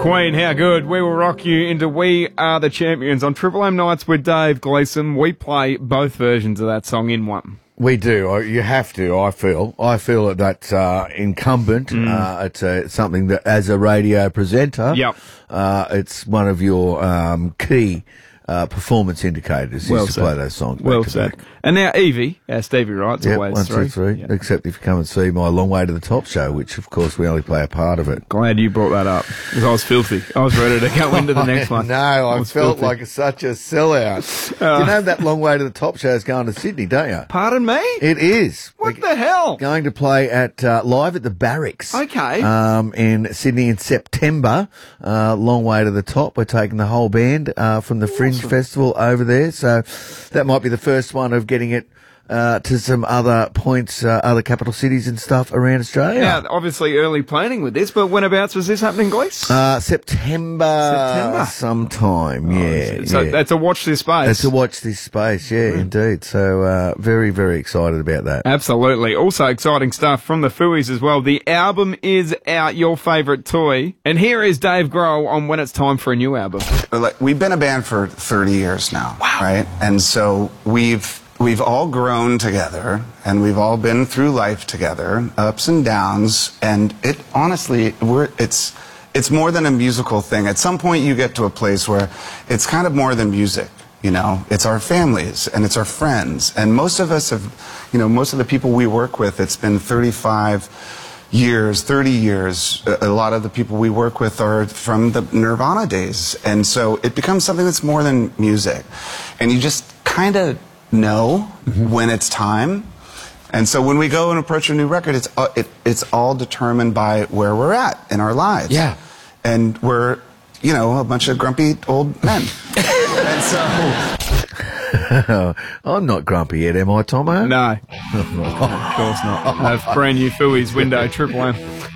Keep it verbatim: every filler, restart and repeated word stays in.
Queen, how good. We will rock you into We Are the Champions on Triple M Nights with Dave Gleeson. We play both versions of that song in one. We do. You have to, I feel. I feel that that's uh, incumbent. Mm. Uh, it's uh, something that, as a radio presenter, yep. uh, it's one of your um, key uh, performance indicators well is to play those songs. Well said. And now Evie, our Stevie Wright's yep, always one, three. Two, three. Yep. Except if you come and see my Long Way to the Top show, which, of course, we only play a part of it. Glad you brought that up, because I was filthy. I was ready to go into the next one. No, I, I felt filthy. like such a sellout. Uh, you know that Long Way to the Top show is going to Sydney, don't you? Pardon me? It is. What We're the hell? Going to play at uh, live at the Barracks. Okay. Um, in Sydney in September. Uh, Long Way to the Top. We're taking the whole band uh, from the Fringe awesome. Festival over there. So that might be the first one of getting it uh, to some other points, uh, other capital cities and stuff around Australia. Now, obviously early planning with this, but whenabouts was this happening, Glees? Uh, September. September. Sometime, yeah. Oh, so yeah. that's a watch this space. That's a watch this space, yeah, mm. indeed. So, uh, very, very excited about that. Absolutely. Also exciting stuff from the Fooey's as well. The album is out, Your Favourite Toy. And here is Dave Grohl on when it's time for a new album. Like, we've been a band for thirty years now, wow. right? And so we've we've all grown together, and we've all been through life together, ups and downs. And it honestly, we're it's it's more than a musical thing. At some point, you get to a place where it's kind of more than music. You know, it's our families and it's our friends. And most of us have, you know, most of the people we work with, it's been thirty-five years, thirty years. A lot of the people we work with are from the Nirvana days. And so it becomes something that's more than music. And you just kind of know mm-hmm. when it's time. And so when we go and approach a new record, it's, uh, it, it's all determined by where we're at in our lives. Yeah. And we're, you know, a bunch of grumpy old men. And so... I'm not grumpy yet, am I, Tomo? No. Of course not. Have brand new Fooey's window, Triple M.